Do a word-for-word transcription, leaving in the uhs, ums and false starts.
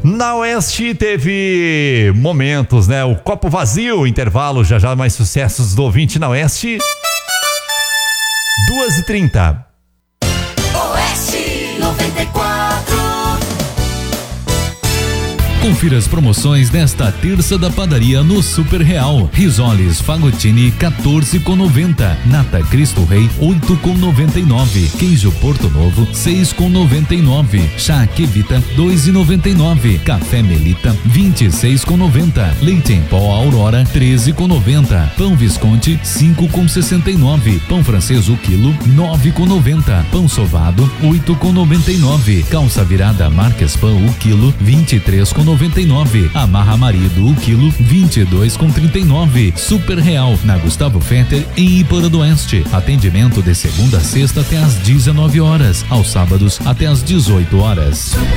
Na Oeste teve momentos, né? O copo vazio, intervalo, já já mais sucessos do ouvinte na Oeste. duas e trinta. Oeste noventa e quatro. Confira as promoções desta terça da padaria no Super Real. Risoles Fagotini quatorze com noventa. Nata Cristo Rei oito com noventa e nove. Queijo Porto Novo seis com noventa e nove. Chá Quevita dois e noventa e nove. Café Melita vinte e seis com noventa. Leite em pó Aurora treze com noventa. Pão Visconti cinco com sessenta e nove. Pão francês o quilo nove com noventa. Pão sovado oito com noventa e nove. Calça virada Marques Pão o quilo vinte e três com noventa e nove. Amarra marido o quilo vinte e dois com trinta e nove. Super Real na Gustavo Fetter em Iporã do Oeste. Atendimento de segunda a sexta até às dezenove horas, aos sábados até às dezoito horas.